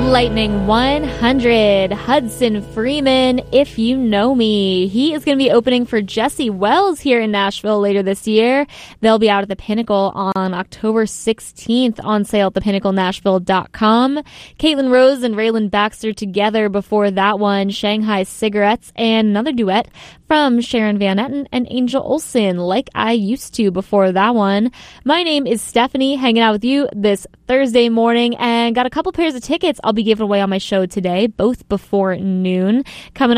Lightning 100, Hudson Freeman, If You Know Me. He is going to be opening for Jesse Wells here in Nashville later this year. They'll be out at the Pinnacle on October 16th, on sale at thepinnaclenashville.com. Caitlin Rose and Raylan Baxter together before that one, Shanghai Cigarettes, and another duet from Sharon Van Etten and Angel Olsen, Like I Used To, before that one. My name is Stephanie, hanging out with you this Thursday morning, and got a couple pairs of tickets I'll be giving away on my show today, both before noon. Coming